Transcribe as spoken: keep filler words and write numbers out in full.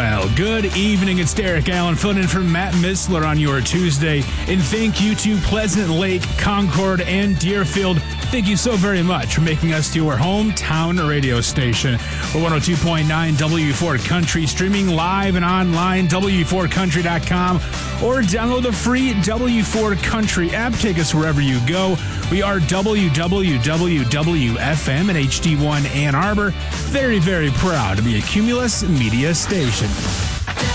Well, good evening. It's Derek Allen filling in for Matt Missler on your Tuesday. And thank you to Pleasant Lake, Concord, and Deerfield. Thank you so very much for making us your hometown radio station. We're one oh two point nine W four Country, streaming live and online, W four country dot com, or download the free W four Country app. Take us wherever you go. We are W W W W F M and H D one Ann Arbor. Very, very proud to be a Cumulus Media station.